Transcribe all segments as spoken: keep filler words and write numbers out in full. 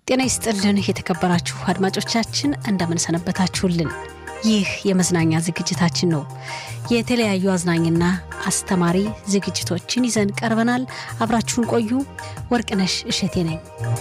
ጤና ይስጥልን የተከበራችሁ አድማጮቻችን እንደምን ሰነበታችሁልን ይህ የመዝናኛ ዝግጅታችን ነው የተለያዩ አዝናኝና አስተማሪ ዝግጅቶችን ይዘን ቀርበናል አብራችሁን ቆዩ ወርቅነሽ እሸቴ ነኝ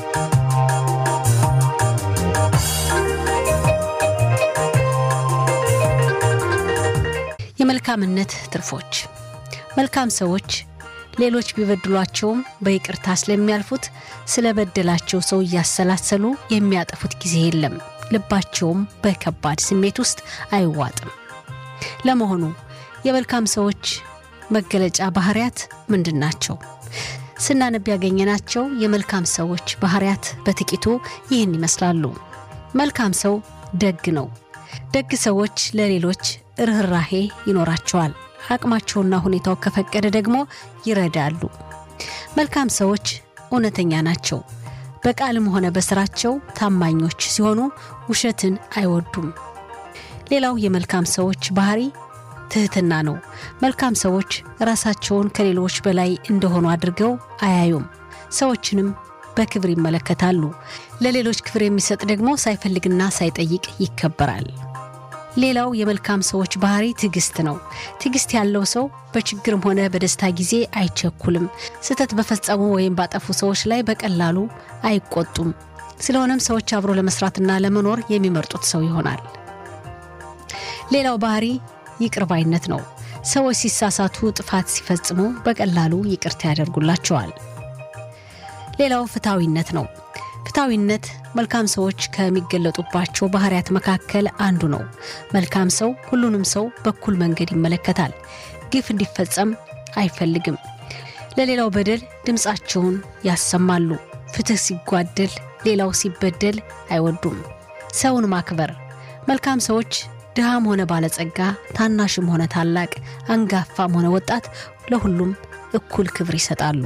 የመልካምነት ትርፎች መልካም ሰዎች ሌሎች ቢበድሏቸውም በይቅርታ ስለሚያልፉት ስለበደላቸው ሰው ያሰላሰሉ የሚያጠፉት ጊዜ የለም ልባቸውም በከባድ ስሜት ውስጥ አይዋጥም ለመሆኑ የመልካም ሰዎች መገለጫ ባህሪያት ምንድናቸው ስናነብ ያገኘናቸው የመልካም ሰዎች ባህሪያት በጥቂቱ ይህን ይመስላሉ መልካም ሰው ደግ ነው ደግ ሰዎች ለሌሎች ርህራሄ ይኖራቸዋል አቅማቸውና ሁኔታው ከፈቀደ ደግሞ ይረዳሉ መልካም ሰዎች እውነተኛ ናቸው በቃልም ሆነ በስራቸው ታማኞች ሲሆኑ ውሸትን አይወዱም ሌላው የመልካም ሰዎች ባህሪ ትህትና ነው መልካም ሰዎች ራሳቸውን ከሌሎች በላይ እንደሆኑ አድርገው አያዩም ሰዎችንም በክብር ይመለከታሉ ለሌሎች ክብር የሚሰጥ ደግሞ ሳይፈልግና ሳይጠይቅ ይከበራል ሌላው የመልካም ሰዎች ባህሪ ትግስት ነው ትግስት ያለው ሰው በችግርም ሆነ በደስታ ጊዜ አይቸኩልም ስተት በፈጸሙ ወይም ባጠፉ ሰዎች ላይ በቀላሉ አይቆጡም ስለሆነም ሰዎች አብሮ ለመስራትና ለመኖር የሚመርጡት ሰው ይሆናል ሌላው ባህሪ ይቅርባይነት ነው ሰዎች ሲሳሳቱ ጥፋት ሲፈጽሙ በቀላሉ ይቅርታ ያደርጉላቸዋል ሌላው ፍታዊነት ነው ፍታዊነት መልካም ሰዎች ከሚገለጡባቸው ባህሪያት መካከል አንዱ ነው መልካም ሰው ሁሉንም ሰው በኩል መንገድ ይመለከታል ግፍ እንዲፈጸም አይፈልግም ለሌላው በደል ድምጻቸውን ያሰማሉ ፍትህ ሲጓደል ሌላው ሲበደል አይወዱም ሰውን ማክበር መልካም ሰዎች ድሃም ሆነ ባለጸጋ ታናሽም ሆነ ታላቅ አንጋፋም ሆነ ወጣት ለሁሉም እኩል ክብር ይሰጣሉ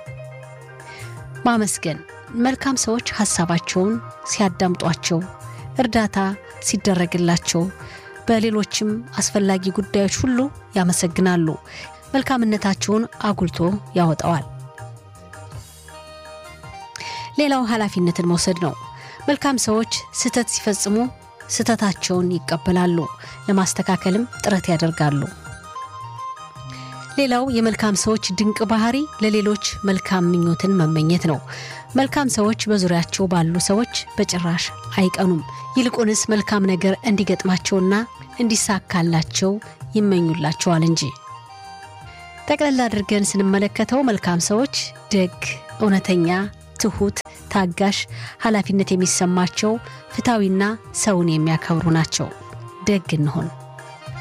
ማመስገን መልካም ሰዎች ሐሳባቸውን ሲያዳምጧቸው እርዳታ ሲደረግላቸው በሌሎችም አስፈላጊ ጉዳዮች ሁሉ ያመሰግናሉ መልካምነታቸውን አጉልቶ ያወጣዋል ሌላው ኃላፊነትን መውሰድ ነው መልካም ሰዎች ስተት ሲፈጽሙ ስተታቸውን ይቀበላሉ ለማስተካከልም ጥረት ያደርጋሉ ሌላው የመልካም ሰዎች ድንቅ ባህሪ ለሌሎች መልካም ምኞትን መመኘት ነው መልካም ሰዎች በዙሪያቸው ባሉ ሰዎች በጭራሽ አይቀኑም ይልቁንስ መልካም ነገር እንዲገጥማቸውና እንዲሳካላቸው ይመኙላቸዋል እንጂ ጠቅለል አድርገን ስንመለከተው መልካም ሰዎች ደግ እውነተኛ ትሁት ታጋሽ ኃላፊነት የሚሰማቸው ፍታዊና ሰውን የሚያከብሩ ናቸው ደግ እንሆን